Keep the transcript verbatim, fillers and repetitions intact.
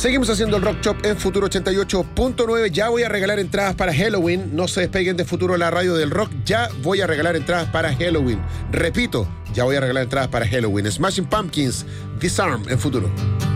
Seguimos haciendo el Rock Shop en Futuro ochenta y ocho punto nueve. Ya voy a regalar entradas para Halloween. No se despeguen de Futuro, la radio del rock. Ya voy a regalar entradas para Halloween. Repito, ya voy a regalar entradas para Halloween. Smashing Pumpkins, Disarm en Futuro.